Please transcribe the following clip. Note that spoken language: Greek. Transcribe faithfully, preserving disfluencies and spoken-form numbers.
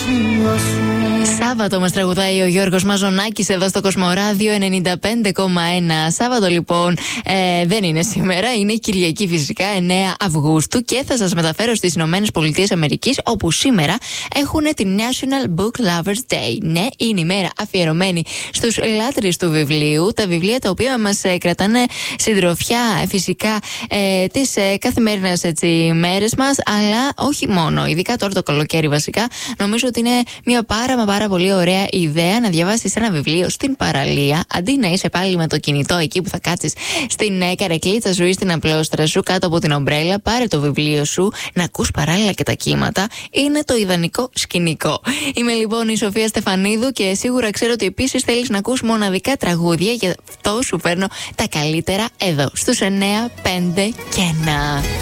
σημασία σου. Σάββατο μας τραγουδάει ο Γιώργος Μαζονάκης εδώ στο Κοσμοράδιο ενενήντα πέντε κόμμα ένα. Σάββατο λοιπόν ε, δεν είναι σήμερα, είναι Κυριακή φυσικά, εννέα Αυγούστου, και θα σας μεταφέρω στις Ηνωμένες Πολιτείες Αμερικής, όπου σήμερα έχουν την National Book Lovers Day. Ναι, είναι η μέρα αφιερωμένη στους λάτρεις του βιβλίου, τα βιβλία τα οποία μας ε, κρατάνε συντροφιά ε, φυσικά ε, τις ε, καθημερινές έτσι μέρες μας, αλλά όχι μόνο, ειδικά τώρα το καλοκαίρι βασικά. Νομίζω ότι είναι μια πάρα μα πάρα πολύ ωραία ιδέα να διαβάσεις ένα βιβλίο στην παραλία, αντί να είσαι πάλι με το κινητό εκεί που θα κάτσεις στην ε, καρεκλίτσα σου ή στην απλόστρα σου κάτω από την ομπρέλα. Πάρε το βιβλίο σου, να ακούς παράλληλα και τα κύματα. Είναι το ιδανικό σκηνικό. Είμαι λοιπόν η Σοφία Στεφανίδου και σίγουρα ξέρω ότι επίσης θέλεις να ακούς μοναδικά τραγούδια, γι' αυτό σου φέρνω τα καλύτερα εδώ στους εννέα πέντε και ένα.